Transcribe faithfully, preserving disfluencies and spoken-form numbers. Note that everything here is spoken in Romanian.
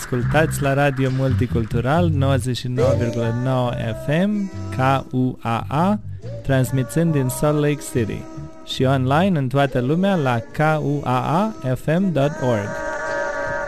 ascultați la Radio Multicultural nouăzeci și nouă virgulă nouă F M K U A A, transmițând din Salt Lake City și online în toată lumea la k u a a f m dot org.